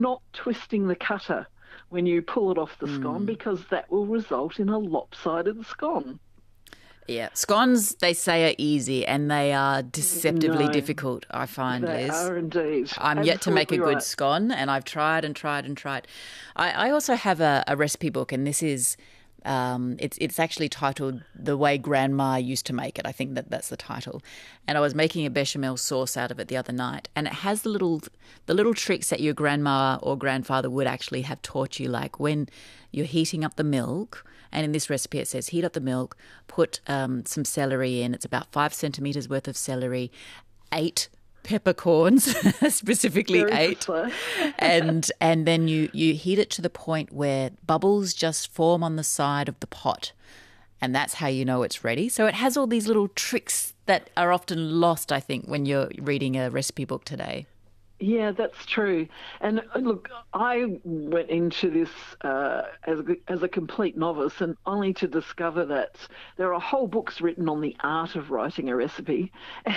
not twisting the cutter when you pull it off the scone, because that will result in a lopsided scone. Yeah, scones, they say, are easy, and they are deceptively No, difficult, I find, they Liz. are indeed. I'm yet to make a Absolutely good scone, and I've tried and tried and tried. I also have a recipe book, and this is it's actually titled "The Way Grandma Used to Make It." I think that's the title. And I was making a bechamel sauce out of it the other night, and it has the little tricks that your grandma or grandfather would actually have taught you, like when you're heating up the milk. And in this recipe, it says heat up the milk, put some celery in. It's about 5 centimetres worth of celery, 8 peppercorns, specifically Very 8. precise. and then you heat it to the point where bubbles just form on the side of the pot. And that's how you know it's ready. So it has all these little tricks that are often lost, I think, when you're reading a recipe book today. Yeah, that's true. And look, I went into this as a complete novice, and only to discover that there are whole books written on the art of writing a recipe.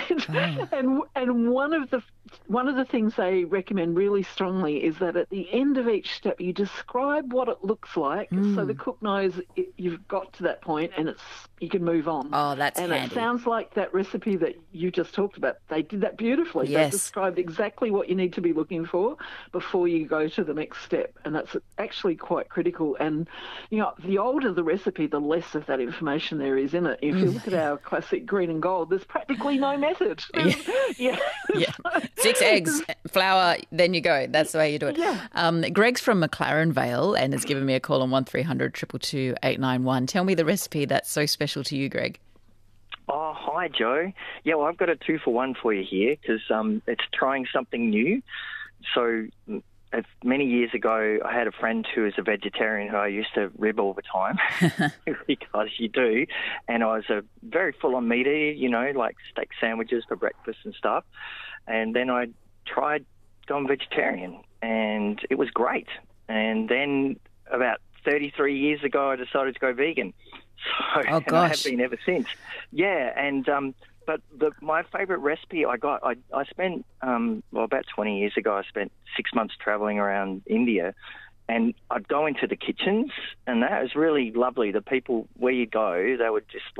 And one of the things they recommend really strongly is that at the end of each step, you describe what it looks like, so the cook knows you've got to that point, and you can move on. Oh, that's handy. And it sounds like that recipe that you just talked about. They did that beautifully. Yes. They described exactly what you need to be looking for before you go to the next step, and that's actually quite critical. And the older the recipe, the less of that information there is in it. If you look at our classic green and gold, there's practically no method. Yeah. 6 eggs, flour, then you go. That's the way you do it. Yeah. Greg's from McLaren Vale and has given me a call on 1300 222 891. Tell me the recipe that's so special to you, Greg. Oh, hi, Joe. Yeah, well, I've got a 2-for-1 for you here because it's trying something new. So many years ago, I had a friend who was a vegetarian who I used to rib all the time because you do. And I was a very full-on meat eater, like steak sandwiches for breakfast and stuff. And then I tried going vegetarian, and it was great. And then about 33 years ago, I decided to go vegan. So, oh, gosh. And I have been ever since. Yeah, and but my favourite recipe I got, I spent, about 20 years ago, I spent 6 months travelling around India, and I'd go into the kitchens, and that was really lovely. The people where you go, they would just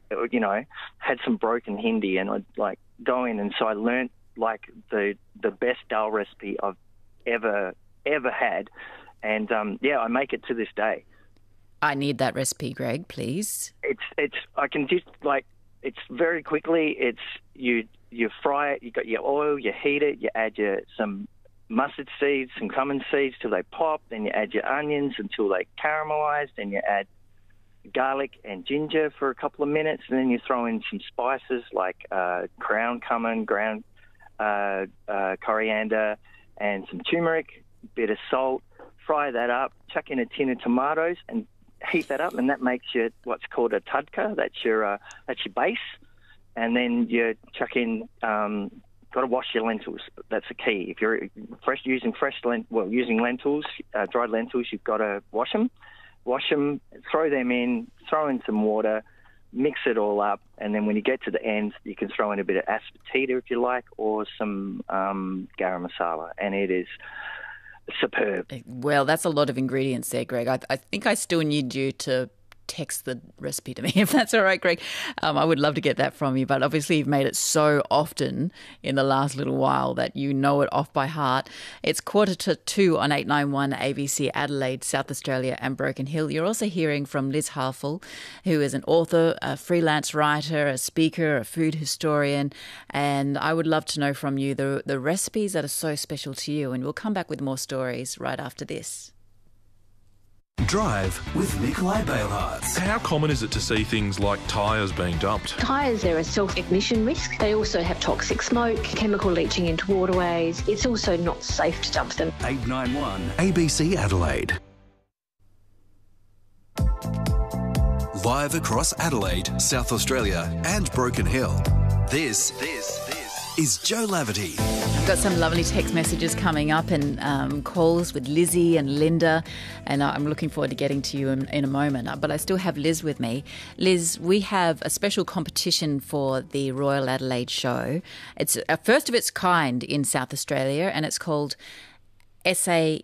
had some broken Hindi, and I'd go in, and so I learnt the best dal recipe I've ever had, and I make it to this day. I need that recipe, Greg, please. I can just it's very quickly. It's you fry it. You got your oil. You heat it. You add some mustard seeds, some cumin seeds till they pop. Then you add your onions until they caramelize. Then you add garlic and ginger for a couple of minutes, and then you throw in some spices like ground cumin, ground coriander, and some turmeric, bit of salt. Fry that up. Chuck in a tin of tomatoes and heat that up, and that makes you what's called a tadka. That's your base, and then you chuck in. Got to wash your lentils. That's the key. If you're using lentils, dried lentils, you've got to wash them. Throw them in. Throw in some water. Mix it all up, and then when you get to the end, you can throw in a bit of asafoetida if you like, or some garam masala, and it is superb. Well, that's a lot of ingredients there, Greg. I think I still need you to text the recipe to me, if that's all right, Greg. I would love to get that from you, but obviously you've made it so often in the last little while that you know it off by heart. It's 1:45 on 891 ABC Adelaide, South Australia and Broken Hill. You're also hearing from Liz Harfel, who is an author, a freelance writer, a speaker, a food historian, and I would love to know from you the recipes that are so special to you, and we'll come back with more stories right after this. Drive with Nikolai Bailhartz. How common is it to see things like tyres being dumped? Tyres are a self-ignition risk. They also have toxic smoke, chemical leaching into waterways. It's also not safe to dump them. 891 ABC Adelaide. Live across Adelaide, South Australia and Broken Hill. This is Joe Laverty. I've got some lovely text messages coming up and calls with Lizzie and Linda, and I'm looking forward to getting to you in a moment. But I still have Liz with me. Liz, we have a special competition for the Royal Adelaide Show. It's a first of its kind in South Australia, and it's called SA